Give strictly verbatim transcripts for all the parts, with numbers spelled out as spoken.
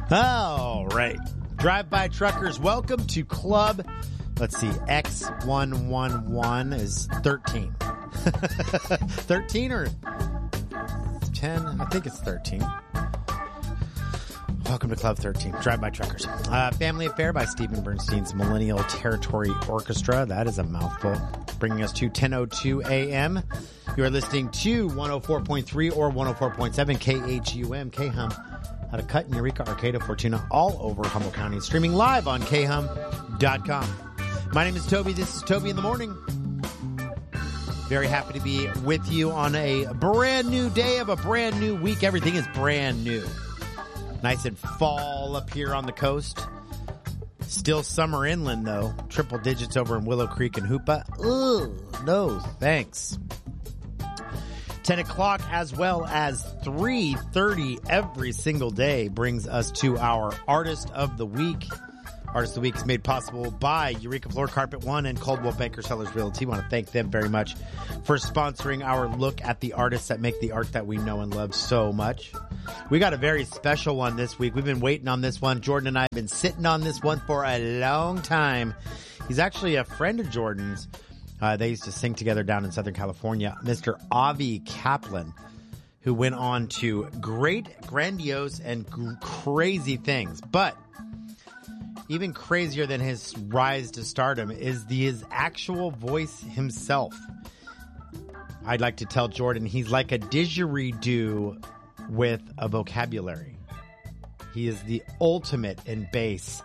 All right. Drive-by truckers, welcome to Club. Let's see. X one one one is thirteen. thirteen or ten? I think it's thirteen. Welcome to Club thirteen. Drive-by truckers. Uh, Family Affair by Stephen Bernstein's Millennial Territory Orchestra. That is a mouthful. Bringing us to ten oh two a.m. You are listening to one oh four point three or one oh four point seven K H U M, K-Hum. Out of Cut, Eureka, Arcata, Fortuna, all over Humboldt County. Streaming live on K hum dot com. My name is Toby. This is Toby in the Morning. Very happy to be with you on a brand new day of a brand new week. Everything is brand new. Nice and fall up here on the coast. Still summer inland, though. Triple digits over in Willow Creek and Hoopa. Ugh, no, thanks. ten o'clock as well as three thirty every single day brings us to our Artist of the Week. Artist of the Week is made possible by Eureka Floor Carpet One and Coldwell Banker Sellers Realty. I want to thank them very much for sponsoring our look at the artists that make the art that we know and love so much. We got a very special one this week. We've been waiting on this one. Jordan and I have been sitting on this one for a long time. He's actually a friend of Jordan's. Uh, they used to sing together down in Southern California. Mister Avi Kaplan, who went on to great, grandiose, and g- crazy things. But even crazier than his rise to stardom is the, his actual voice himself. I'd like to tell Jordan he's like a didgeridoo with a vocabulary. He is the ultimate in bass.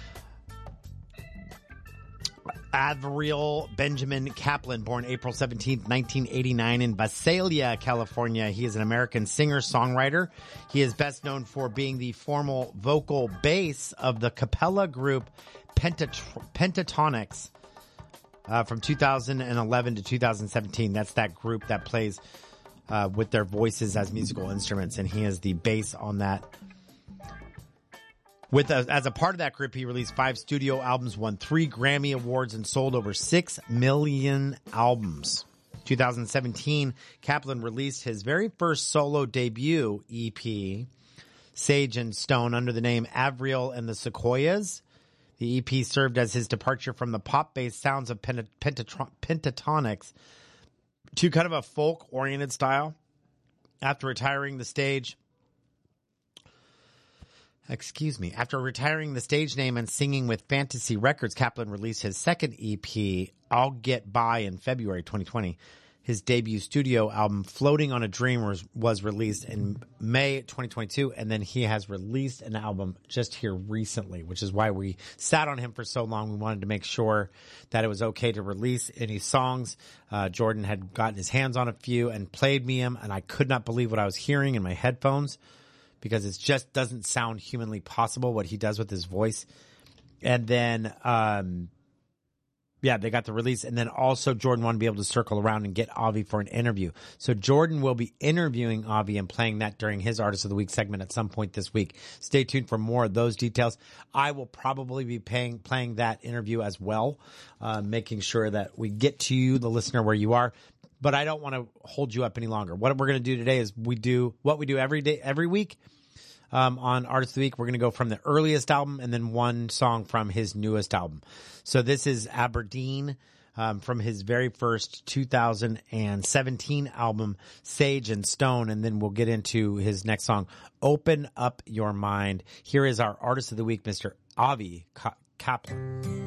Avriel Benjamin Kaplan, born April seventeenth, nineteen eighty-nine in Visalia, California. He is an American singer-songwriter. He is best known for being the formal vocal bass of the cappella group Pentat- Pentatonics uh, from two thousand eleven to two thousand seventeen. That's that group that plays uh, with their voices as musical instruments, and he is the bass on that. With a, as a part of that group, he released five studio albums, won three Grammy Awards, and sold over six million albums. two thousand seventeen, Kaplan released his very first solo debut E P, Sage and Stone, under the name Avriel and the Sequoias. The E P served as his departure from the pop-based sounds of penta- pentatro- Pentatonics to kind of a folk-oriented style. After retiring the stage... Excuse me. After retiring the stage name and singing with Fantasy Records, Kaplan released his second E P, I'll Get By, in February twenty twenty. His debut studio album, Floating on a Dream, was, was released in May twenty twenty-two, and then he has released an album just here recently, which is why we sat on him for so long. We wanted to make sure that it was okay to release any songs. Uh, Jordan had gotten his hands on a few and played me them, and I could not believe what I was hearing in my headphones, because it just doesn't sound humanly possible what he does with his voice. And then, um, yeah, they got the release. And then also Jordan wanted to be able to circle around and get Avi for an interview. So Jordan will be interviewing Avi and playing that during his Artist of the Week segment at some point this week. Stay tuned for more of those details. I will probably be paying, playing that interview as well, uh, making sure that we get to you, the listener, where you are. But I don't want to hold you up any longer. What we're going to do today is we do what we do every day, every week. Um, on Artist of the Week, we're going to go from the earliest album and then one song from his newest album. So this is Aberdeen um, from his very first two thousand seventeen album, Sage and Stone, and then we'll get into his next song, Open Up Your Mind. Here is our Artist of the Week, Mister Avi Kaplan.